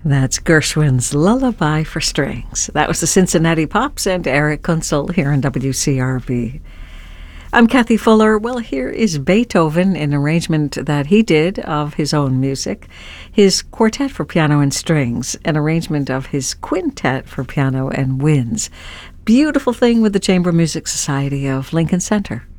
That's Gershwin's Lullaby for Strings. That was the Cincinnati Pops and Eric Kunzel here on WCRV. I'm Kathy Fuller. Well, here is Beethoven, an arrangement that he did of his own music, his Quartet for Piano and Strings, an arrangement of his Quintet for Piano and Winds. Beautiful thing with the Chamber Music Society of Lincoln Center.